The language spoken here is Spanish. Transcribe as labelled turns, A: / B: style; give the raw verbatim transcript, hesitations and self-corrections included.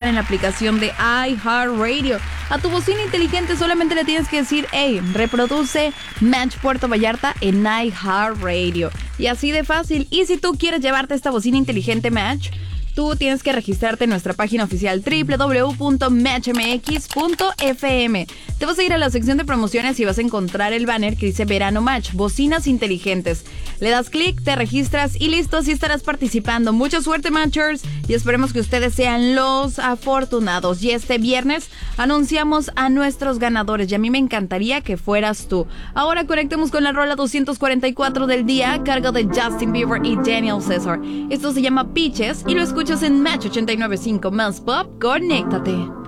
A: en la aplicación de iHeartRadio. A tu bocina inteligente solamente le tienes que decir, hey, reproduce Match Puerto Vallarta en iHeartRadio. Y así de fácil. Y si tú quieres llevarte esta bocina inteligente Match, tú tienes que registrarte en nuestra página oficial doble u doble u doble u punto match m x punto f m. Te vas a ir a la sección de promociones y vas a encontrar el banner que dice Verano Match, bocinas inteligentes. Le das clic, te registras y listo, así estarás participando. Mucha suerte, Matchers, y esperemos que ustedes sean los afortunados. Y este viernes anunciamos a nuestros ganadores y a mí me encantaría que fueras tú. Ahora conectemos con la rola doscientos cuarenta y cuatro del día a cargo de Justin Bieber y Daniel César. Esto se llama Peaches y lo escuchas en Match ochenta y nueve punto cinco más Pop. Conéctate.